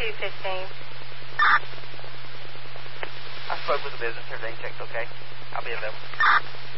215. I spoke with the business. Everything checked okay. I'll be available.